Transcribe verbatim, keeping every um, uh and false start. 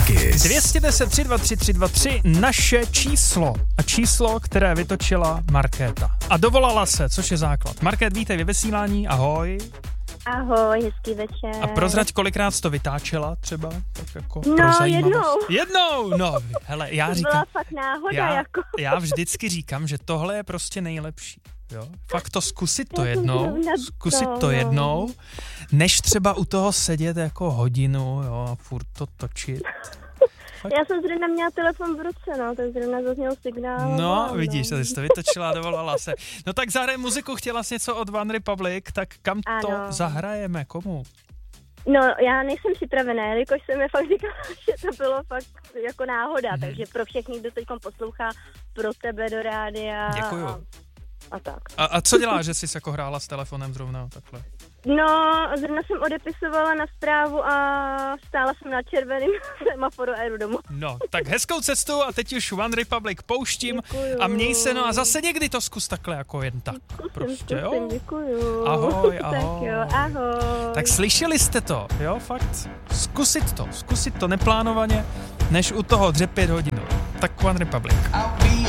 Kiss. dvě stě deset tři dva tři tři dva tři, naše číslo. A číslo, které vytočila Markéta. A dovolala se, což je základ. Markét, vítej ve vysílání, ahoj. Ahoj, hezký večer. A prozrať, kolikrát jsi to vytáčela třeba? Tak jako no, jednou. Jednou, no, hele, já říkám. To byla fakt náhoda, já, jako. Já vždycky říkám, že tohle je prostě nejlepší. Jo? Fakt to zkusit to jednou, zkusit to jednou, než třeba u toho sedět jako hodinu, jo, a furt to točit. Fakt. Já jsem zrovna měla telefon v ruce, no, tak zrovna zazněl signál. No, vidíš, to jsi to vytočila, dovolala se. No tak zahraj muziku, chtěla jsi něco od One Republic, tak kam ano. to zahrajeme, komu? No, já nejsem připravená, jelikož jsem mi fakt říkala, že to bylo fakt jako náhoda, mm. takže pro všechny, kdo teď poslouchá, pro tebe do rádia. Děkuju. A, a tak. A, a co děláš, že jsi jako hrála s telefonem zrovna takhle? No, zrovna jsem odepisovala na zprávu a stála jsem na červeném semaforu a jedu domů. No, tak hezkou cestu a teď už One Republic pouštím. Děkuju. A měj se, no a zase někdy to zkus takhle jako jen tak. Zkusím, Prostě, zkusím, jo? děkuju. Ahoj, ahoj. Tak jo, ahoj. Tak slyšeli jste to, jo, fakt. Zkusit to, zkusit to neplánovaně, než u toho dřepět hodinu. Tak One Republic.